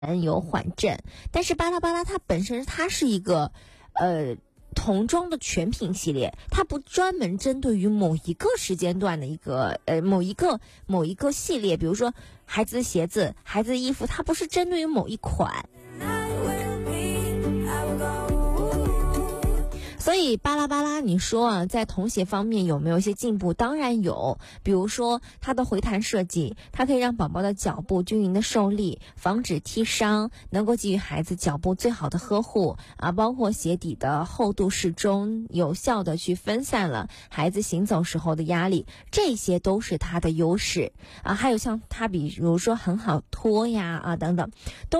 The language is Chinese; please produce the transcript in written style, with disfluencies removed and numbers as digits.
有缓震，但是巴拉巴拉它本身它是一个童装的全品系列，它不专门针对于某一个时间段的一个某一个系列，比如说孩子的鞋子、孩子的衣服，它不是针对于某一款。所以巴拉巴拉，你说啊，在童鞋方面有没有一些进步？当然有，比如说它的回弹设计，它可以让宝宝的脚部均匀的受力，防止踢伤，能够给予孩子脚部最好的呵护啊，包括鞋底的厚度适中，有效的去分散了孩子行走时候的压力，这些都是它的优势啊。还有像它比如说很好脱呀啊等等，都